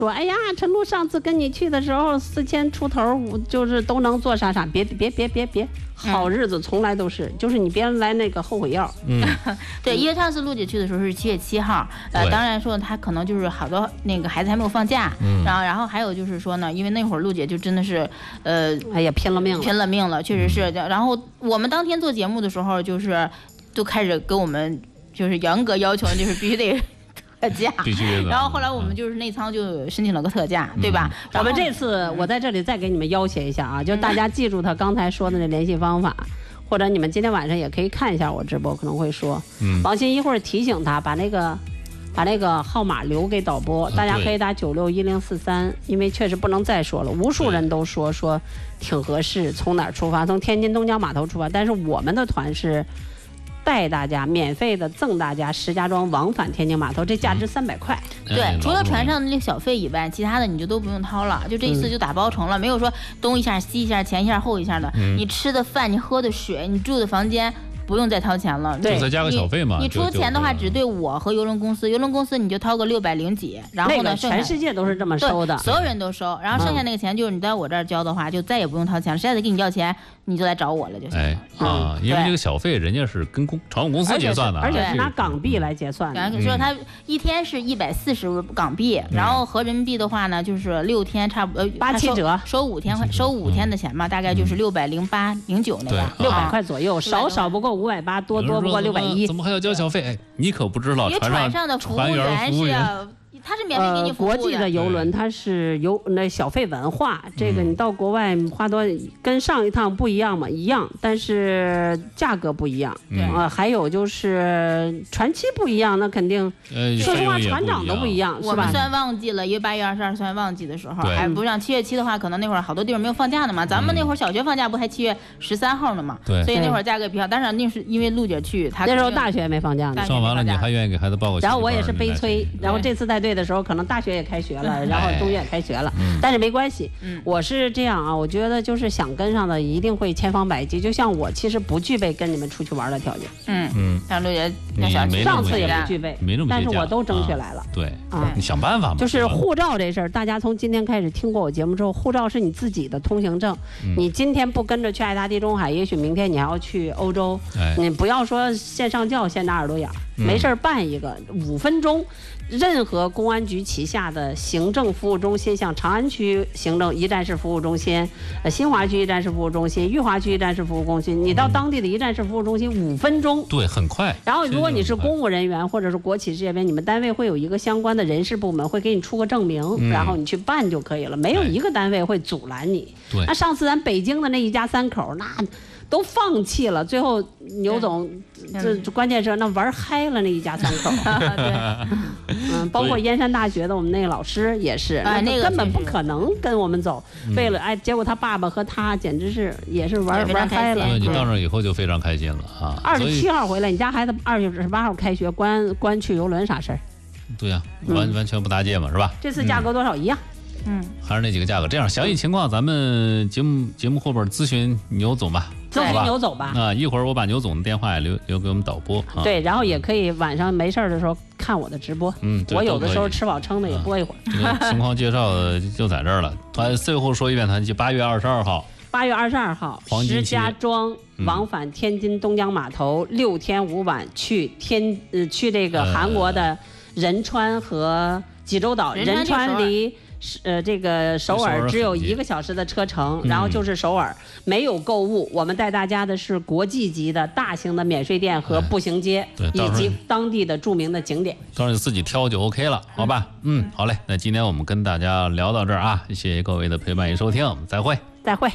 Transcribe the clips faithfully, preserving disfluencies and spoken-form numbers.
说哎呀，陈露上次跟你去的时候四千出头，就是都能做啥啥，别别别别别，好日子从来都是，嗯、就是你别来那个后悔药。 嗯， 对，因为上次陆姐去的时候是七月七号，呃，当然说她可能就是好多那个孩子还没有放假，嗯、然后然后还有就是说呢，因为那会儿陆姐就真的是，呃， 哎呀拼了命了， 拼了命了，确实是。然后我们当天做节目的时候，就是都开始给我们就是严格要求，就是必须得。特价， 必须的。 然后后来我们就是内仓就申请了个特价，嗯、对吧？ 我们这次我在这里再给你们要挟一下啊，就大家记住他刚才说的那联系方法，嗯、或者你们今天晚上也可以看一下我直播，可能会说，嗯，王鑫一会儿提醒他把那个把那个号码留给导播，大家可以打九六一零四三，因为确实不能再说了，无数人都说说挺合适，从哪儿出发？从天津东江码头出发，但是我们的团是。带大家免费的赠大家石家庄往返天津码头，这价值三百块。 嗯、对，除了船上的那个小费以外，其他的你就都不用掏了，就这一次就打包成了，嗯、没有说东一下西一下前一下后一下的。嗯、你吃的饭，你喝的水，你住的房间。不用再掏钱了， 就再加个小费嘛。 你出钱的话，只对我和邮轮公司，邮轮公司你就掏个六百零几，然后呢， 全世界都是这么收的， 所有人都收。然后剩下那个钱就是你在我这儿交的话，就再也不用掏钱了。谁再给你要钱，你就来找我了就行了。 哎啊，因为这个小费人家是跟公船务公司结算的， 而且是拿港币来结算的。 说他一天是一百四十港币，然后合人民币的话呢，就是六天差不多八七折， 收五天收五天的钱嘛，大概就是六百零八零九那个六百块左右，少少不过五百八，多多。不过六百一， 怎么还要交小费？哎，你可不知道， 船上的服务员是要。它是免费给你服务的。 呃、国际的邮轮它是有那小费文化，这个你到国外花多，跟上一趟不一样嘛，一样，但是价格不一样。对、嗯，呃，还有就是船期不一样，那肯定，呃，说实话，船长都不一样，是吧？ 我们算旺季了，因为八月二十二算旺季的时候，还不像七月七的话，可能那会儿好多地方没有放假呢嘛。咱们那会儿小学放假不还七月十三号呢嘛？对，所以那会儿价格比较。当然那是因为陆姐去，她那时候大学也没放假呢。 上完了你还愿意给孩子报个？ 然后我也是悲催，然后这次带队的时候，可能大学也开学了，然后中学也开学了，嗯、但是没关系。嗯、我是这样啊，我觉得就是想跟上的一定会千方百计。就像我其实不具备跟你们出去玩的条件， 嗯嗯，像陆姐上次也不具备， 没这么但是我都争取来了。 啊、对啊，你想办法嘛。 就是护照这事儿，大家从今天开始听过我节目之后，护照是你自己的通行证。嗯、你今天不跟着去爱达地中海，也许明天你还要去欧洲。哎、你不要说先上轿先打耳朵眼，嗯、没事办一个五分钟。任何公安局旗下的行政服务中心，像长安区行政一站式服务中心、呃新华区一站式服务中心、裕华区一站式服务中心，你到当地的一站式服务中心五分钟， 对，很快。 然后如果你是公务人员或者是国企事业编，你们单位会有一个相关的人事部门会给你出个证明，嗯、然后你去办就可以了，没有一个单位会阻拦你。 对， 那上次咱北京的那一家三口，那都放弃了，最后牛总这关键是那玩嗨了那一家三口， 对， 嗯，包括燕山大学的我们那个老师也是，那个根本不可能跟我们走，为了哎，结果他爸爸和他简直是也是玩玩嗨了。 对，你到那以后就非常开心了啊！ 二十七号回来，你家孩子二十八号开学，关关去游轮啥事儿？ 对呀，完完全不搭界嘛，是吧？ 这次价格多少一样？ 嗯， 还是那几个价格。这样详细情况咱们节目节目后边咨询牛总吧。 咨询牛总吧。 啊，一会儿我把牛总的电话留留给我们导播。啊、 对，然后也可以晚上没事的时候看我的直播。嗯，我有的时候吃饱撑的也播一会儿。 这个情况介绍就在这儿了。团最后说一遍，团就八月二十二号。 八月二十二号，石家庄往返天津东江码头、嗯、六天五晚去天呃去这个韩国的仁川和济州岛。仁川, 仁川离。呃，这个首尔只有一个小时的车程，嗯、然后就是首尔，没有购物。我们带大家的是国际级的大型的免税店和步行街， 哎、 以及当地的著名的景点。 到时候自己挑就 OK 了，好吧？嗯，嗯好嘞。那今天我们跟大家聊到这儿啊，谢谢各位的陪伴与收听，我们再会， 再会。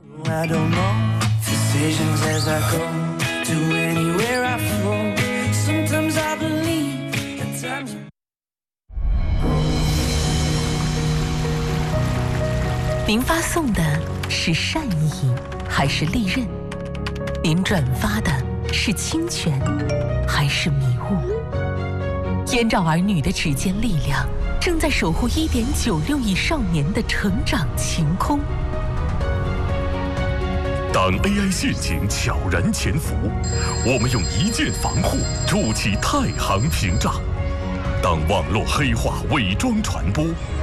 您发送的是善意还是利刃？您转发的是侵权还是迷雾？燕赵儿女的指尖力量正在守护 一点九六亿少年的成长晴空。 当 A I 陷阱悄然潜伏，我们用一键防护筑起太行屏障；当网络黑话伪装传播，